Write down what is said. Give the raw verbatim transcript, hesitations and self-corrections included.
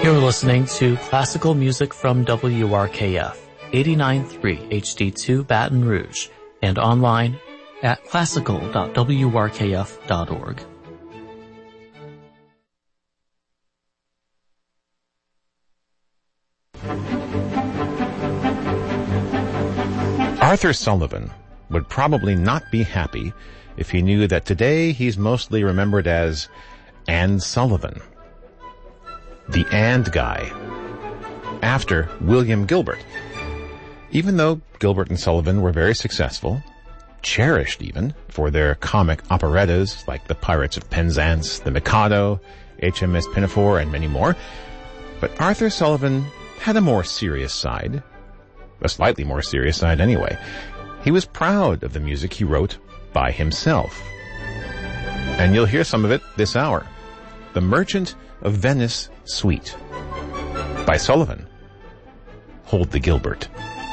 You're listening to classical music from W R K F, eighty-nine point three H D two Baton Rouge, and online at classical dot w r k f dot org. Arthur Sullivan would probably not be happy if he knew that today he's mostly remembered as And Sullivan, the And guy, after William Gilbert. Even though Gilbert and Sullivan were very successful, cherished even, for their comic operettas like The Pirates of Penzance, The Mikado, H M S Pinafore, and many more, but Arthur Sullivan had a more serious side, a slightly more serious side anyway. He was proud of the music he wrote by himself. And you'll hear some of it this hour. The Merchant of Venice Suite by Sullivan. Hold the Gilbert.